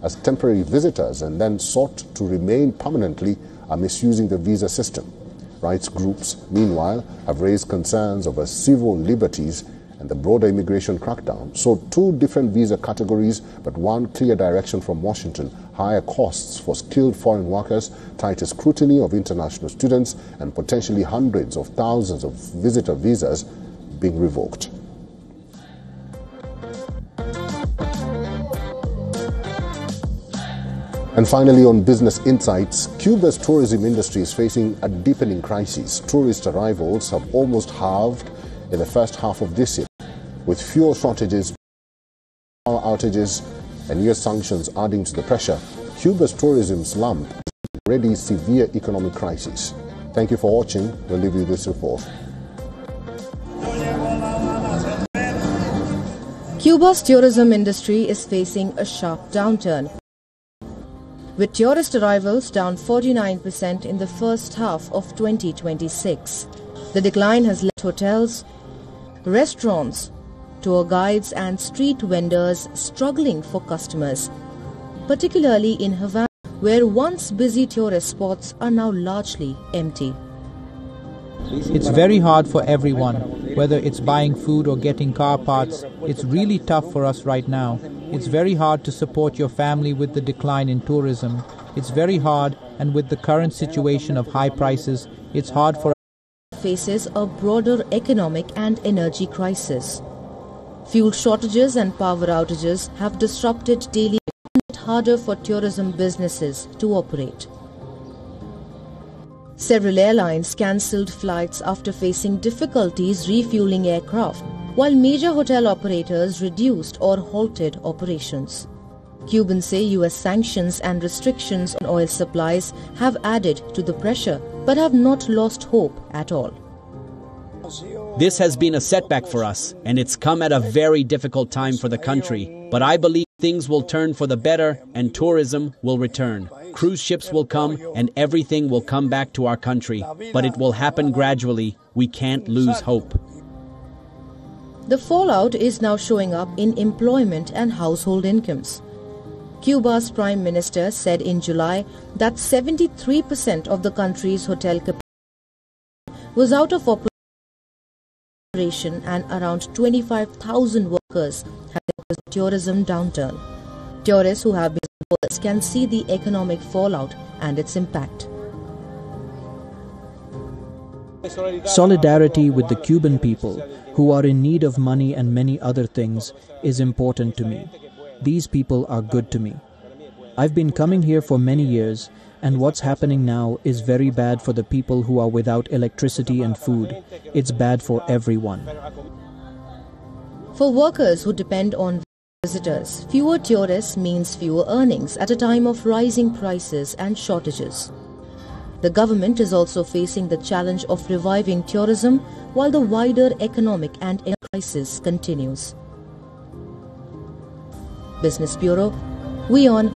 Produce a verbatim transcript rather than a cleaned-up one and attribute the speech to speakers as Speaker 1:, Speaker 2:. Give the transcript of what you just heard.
Speaker 1: as temporary visitors and then sought to remain permanently are misusing the visa system. Rights groups, meanwhile, have raised concerns over civil liberties and the broader immigration crackdown. So two different visa categories, but one clear direction from Washington: higher costs for skilled foreign workers, tighter scrutiny of international students, and potentially hundreds of thousands of visitor visas being revoked. And finally, on Business Insights, Cuba's tourism industry is facing a deepening crisis. Tourist arrivals have almost halved in the first half of this year, with fuel shortages, power outages, and U S sanctions adding to the pressure. Cuba's tourism slump is already a severe economic crisis. Thank you for watching. We'll leave you with this report.
Speaker 2: Cuba's tourism industry is facing a sharp downturn, with tourist arrivals down forty-nine percent in the first half of twenty twenty-six. The decline has left hotels, restaurants, tour guides and street vendors struggling for customers, particularly in Havana, where once busy tourist spots are now largely empty.
Speaker 3: It's very hard for everyone, whether it's buying food or getting car parts. It's really tough for us right now. It's very hard to support your family with the decline in tourism. It's very hard, and with the current situation of high prices, it's hard for us.
Speaker 2: Faces a broader economic and energy crisis. Fuel shortages and power outages have disrupted daily, making it harder for tourism businesses to operate. Several airlines cancelled flights after facing difficulties refueling aircraft, while major hotel operators reduced or halted operations. Cubans say U S sanctions and restrictions on oil supplies have added to the pressure, but have not lost hope at all.
Speaker 4: This has been a setback for us, and it's come at a very difficult time for the country. But I believe things will turn for the better and tourism will return. Cruise ships will come and everything will come back to our country. But it will happen gradually. We can't lose hope.
Speaker 2: The fallout is now showing up in employment and household incomes. Cuba's Prime Minister said in July that seventy-three percent of the country's hotel capacity was out of operation and around twenty-five thousand workers have caused a tourism downturn. Tourists who have been tourists can see the economic fallout and its impact.
Speaker 3: Solidarity with the Cuban people, who are in need of money and many other things, is important to me. These people are good to me. I've been coming here for many years, and what's happening now is very bad for the people who are without electricity and food. It's bad for everyone.
Speaker 2: For workers who depend on visitors, fewer tourists means fewer earnings at a time of rising prices and shortages. The government is also facing the challenge of reviving tourism while the wider economic and energy crisis continues. Business Bureau, WION